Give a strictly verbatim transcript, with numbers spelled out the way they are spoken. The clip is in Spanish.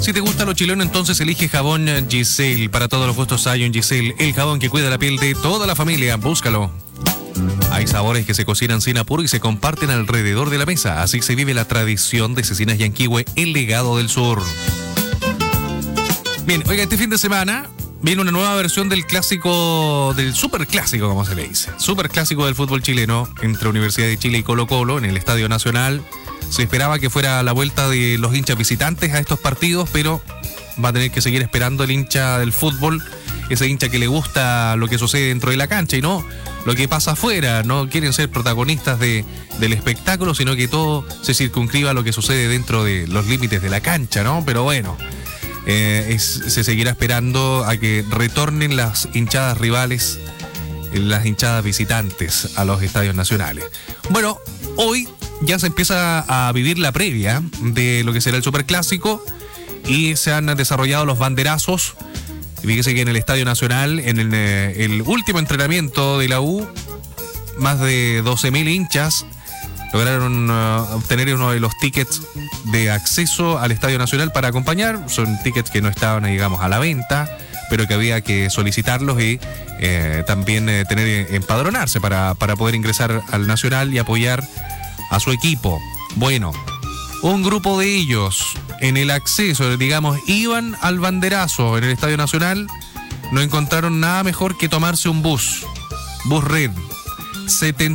Si te gusta lo chileno, entonces elige jabón Giselle. Para todos los gustos hay un Giselle, el jabón que cuida la piel de toda la familia. Búscalo. Hay sabores que se cocinan sin apuro y se comparten alrededor de la mesa. Así se vive la tradición de Cecinas Yanquihue, el legado del sur. Bien, oiga, este fin de semana viene una nueva versión del clásico, del superclásico, como se le dice. Superclásico del fútbol chileno entre Universidad de Chile y Colo-Colo en el Estadio Nacional. Se esperaba que fuera la vuelta de los hinchas visitantes a estos partidos, pero va a tener que seguir esperando el hincha del fútbol, ese hincha que le gusta lo que sucede dentro de la cancha y no lo que pasa afuera. No quieren ser protagonistas de, del espectáculo, sino que todo se circunscriba a lo que sucede dentro de los límites de la cancha, ¿no? Pero bueno, eh, es, se seguirá esperando a que retornen las hinchadas rivales, las hinchadas visitantes a los estadios nacionales. Bueno, hoy ya se empieza a vivir la previa de lo que será el superclásico y se han desarrollado los banderazos. Fíjese que en el Estadio Nacional, en el, el último entrenamiento de la U, más de doce mil hinchas lograron uh, obtener uno de los tickets de acceso al Estadio Nacional para acompañar. Son tickets que no estaban, digamos, a la venta, pero que había que solicitarlos y eh, también eh, tener empadronarse para, para poder ingresar al Nacional y apoyar a su equipo. Bueno, un grupo de ellos en el acceso, digamos, iban al banderazo en el Estadio Nacional, no encontraron nada mejor que tomarse un bus, bus red, setenta